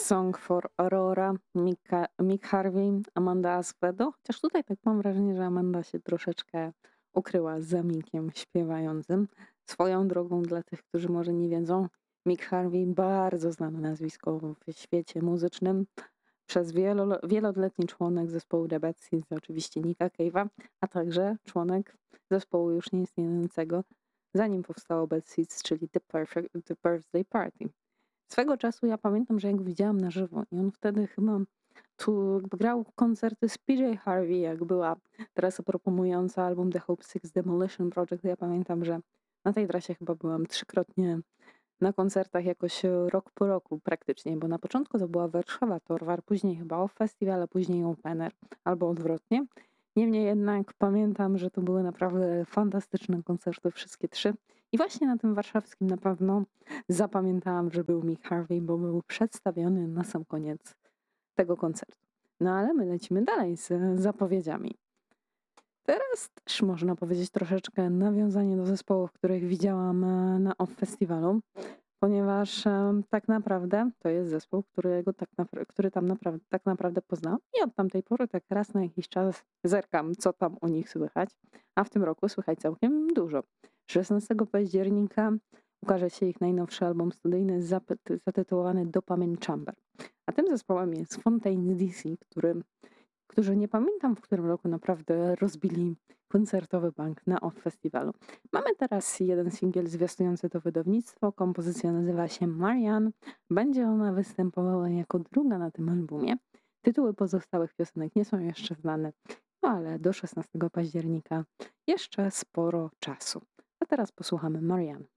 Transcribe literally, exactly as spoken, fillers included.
Song for Aurora, Mika, Mick Harvey, Amanda Acevedo. Chociaż tutaj tak mam wrażenie, że Amanda się troszeczkę ukryła za Mickiem śpiewającym. Swoją drogą dla tych, którzy może nie wiedzą, Mick Harvey bardzo znane nazwisko w świecie muzycznym. Przez wielo, wieloletni członek zespołu The Bad Seeds, oczywiście Nicka Cave'a, a także członek zespołu już nieistniejącego, zanim powstało Bad Seeds, czyli The, Perfect, The Birthday Party. Swego czasu ja pamiętam, że jak go widziałam na żywo i on wtedy chyba tu jakby grał koncerty z P J Harvey, jak była trasa proponująca album The Hope Six Demolition Project. Ja pamiętam, że na tej trasie chyba byłam trzykrotnie na koncertach jakoś e, rok po roku praktycznie, bo na początku to była Warszawa Torwar, później chyba Off Festival, a później Open Air, albo odwrotnie. Niemniej jednak pamiętam, że to były naprawdę fantastyczne koncerty, wszystkie trzy. I właśnie na tym warszawskim na pewno zapamiętałam, że był Mick Harvey, bo był przedstawiony na sam koniec tego koncertu. No ale my lecimy dalej z e, zapowiedziami. Teraz też można powiedzieć troszeczkę nawiązanie do zespołów, których widziałam e, na Off Festiwalu, ponieważ e, tak naprawdę to jest zespół, którego tak napra- który tam naprawdę, tak naprawdę poznałam i od tamtej pory tak raz na jakiś czas zerkam, co tam u nich słychać, a w tym roku słychać całkiem dużo. szesnastego października ukaże się ich najnowszy album studyjny zapy- zatytułowany Dopamine Chamber. A tym zespołem jest Fontaines D C, który którzy nie pamiętam w którym roku naprawdę rozbili koncertowy bank na Off Festiwalu. Mamy teraz jeden singiel zwiastujący to wydawnictwo. Kompozycja nazywa się Marianne. Będzie ona występowała jako druga na tym albumie. Tytuły pozostałych piosenek nie są jeszcze znane, no ale do szesnastego października jeszcze sporo czasu. A teraz posłuchamy Marianne.